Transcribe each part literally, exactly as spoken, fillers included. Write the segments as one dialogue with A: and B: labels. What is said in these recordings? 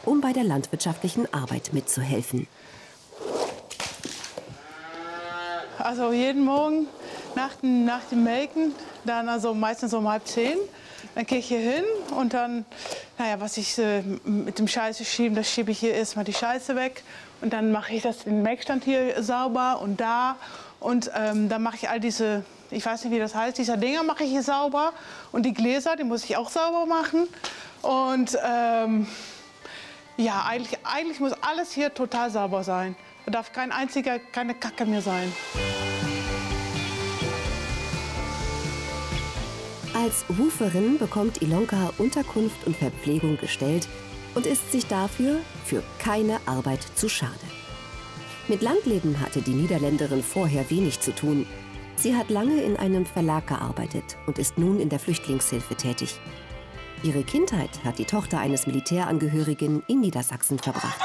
A: um bei der landwirtschaftlichen Arbeit mitzuhelfen.
B: Also jeden Morgen nach dem, nach dem Melken, dann also meistens um halb zehn, dann gehe ich hier hin und dann, naja, was ich äh, mit dem Scheiße schieben, das schiebe ich hier erstmal die Scheiße weg und dann mache ich das den Melkstand hier sauber und da und ähm, dann mache ich all diese, ich weiß nicht wie das heißt, diese Dinger mache ich hier sauber und die Gläser, die muss ich auch sauber machen und ähm, ja, eigentlich, eigentlich muss alles hier total sauber sein. Da darf kein einziger, keine Kacke mehr sein.
A: Als Huferin bekommt Ilonka Unterkunft und Verpflegung gestellt und ist sich dafür für keine Arbeit zu schade. Mit Landleben hatte die Niederländerin vorher wenig zu tun. Sie hat lange in einem Verlag gearbeitet und ist nun in der Flüchtlingshilfe tätig. Ihre Kindheit hat die Tochter eines Militärangehörigen in Niedersachsen verbracht.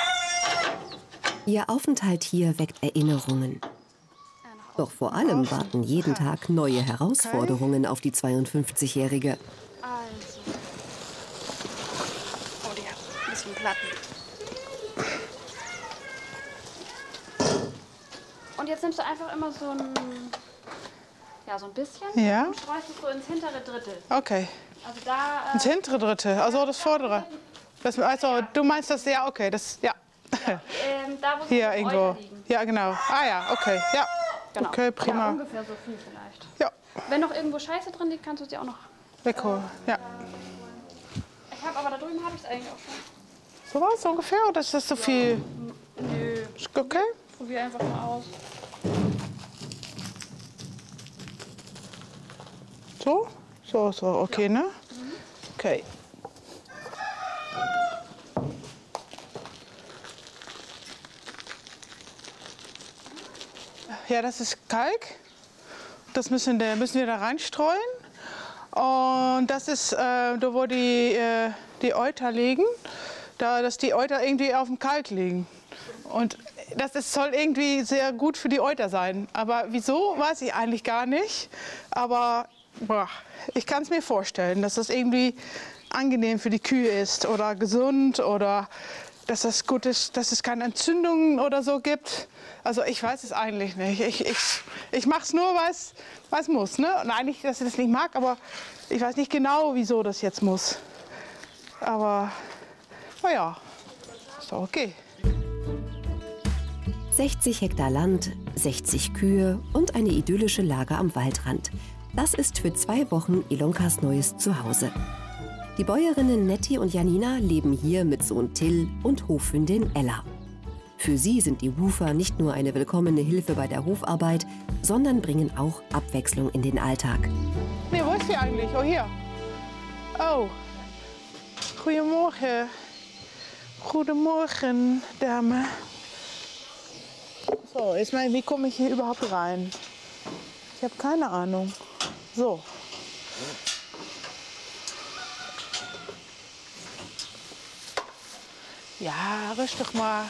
A: Ihr Aufenthalt hier weckt Erinnerungen. Doch vor allem warten jeden Tag neue Herausforderungen auf die zweiundfünfzigjährige.
C: Also. Oh, die hat ein bisschen Platten. Und jetzt nimmst du einfach immer so ein, ja, so ein bisschen
B: Ja.
C: und streust es so ins hintere Drittel.
B: Okay.
C: Also da. Äh,
B: Ins hintere Drittel, also das vordere. Das, also du meinst das, ja, okay, das, ja.
C: ähm, da, wo
B: Hier
C: so
B: irgendwo.
C: Euter liegen.
B: Ja, genau. Ah ja, okay, ja.
C: Genau.
B: Okay, prima.
C: Ja, ungefähr so viel vielleicht.
B: Ja,
C: Wenn noch irgendwo Scheiße drin liegt, kannst du sie auch noch.
B: wegholen. Ja.
C: Ich habe aber da drüben habe ich es eigentlich auch schon.
B: So was ungefähr oder ist das so viel?
C: Nö,
B: Ist okay?
C: probier einfach mal aus.
B: So? So, so, okay, ne? Okay. Ja, das ist Kalk. Das müssen, wir- müssen wir da reinstreuen. Und das ist, äh, da wo die, äh, die Euter liegen, da, dass die Euter irgendwie auf dem Kalk liegen. Und das ist, soll irgendwie sehr gut für die Euter sein. Aber wieso, weiß ich eigentlich gar nicht. Aber boah, ich kann es mir vorstellen, dass das irgendwie angenehm für die Kühe ist oder gesund oder dass das gut ist, dass es keine Entzündungen oder so gibt. Also ich weiß es eigentlich nicht. Ich, ich, ich mache es nur, weil es muss. Ne? Und eigentlich, dass ich das nicht mag, aber ich weiß nicht genau, wieso das jetzt muss. Aber naja, ist doch okay.
A: sechzig Hektar Land, sechzig Kühe und eine idyllische Lage am Waldrand. Das ist für zwei Wochen Ilonkas neues Zuhause. Die Bäuerinnen Netti und Janina leben hier mit Sohn Till und Hofhündin Ella. Für sie sind die Hufer nicht nur eine willkommene Hilfe bei der Hofarbeit, sondern bringen auch Abwechslung in den Alltag.
B: Nee, wo ist sie eigentlich? Oh, hier. Oh. Goedemorgen. Goedemorgen, Dame. So, jetzt mal, wie komme ich hier überhaupt rein? Ich habe keine Ahnung. So. Ja, rustig mal.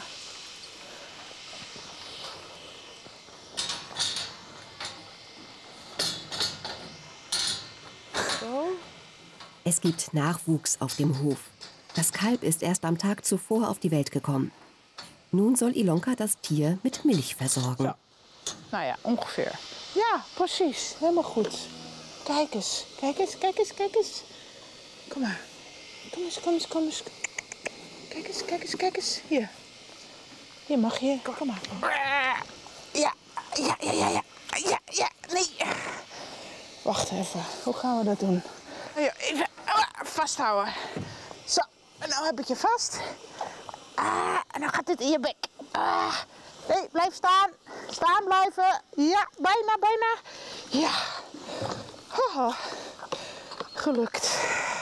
B: So.
A: Es gibt Nachwuchs auf dem Hof. Das Kalb ist erst am Tag zuvor auf die Welt gekommen. Nun soll Ilonka das Tier mit Milch versorgen.
B: Ja. Naja, ongefähr. Ja, precies. Helemaal goed. Kijk eens, kijk eens, kijk eens, kijk eens. Kom maar. Kom eens, kom eens, kom eens. Kijk eens, kijk eens, kijk eens. Hier. Hier mag je. Kom maar. Ja, ja, ja, ja, ja. Ja, ja, nee. Wacht even. Hoe gaan we dat doen? Ja, even vasthouden. Zo, en nou heb ik je vast. Ah, en dan gaat dit in je bek. Ah. Nee, blijf staan. Staan blijven. Ja, bijna, bijna. Ja. Oh, gelukt.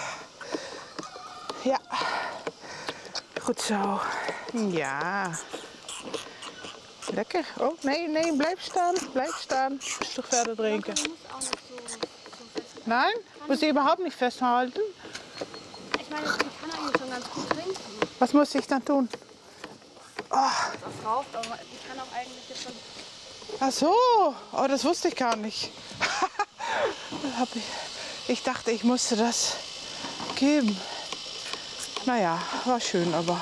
B: Ja. Goed zo. Ja. Lekker. Oh, nee, nee, blijf staan. Blijf staan. Rustig verder drinken. Nein? Muss sie überhaupt nicht festhalten?
C: Ich meine, die kann eigentlich schon ganz gut trinken.
B: Was muss ich dann tun? Oh.
C: Das raucht, aber die kann auch eigentlich jetzt schon.
B: Ach so, oh, das wusste ich gar nicht. Hab ich, ich dachte, ich musste das geben. Naja, war schön, aber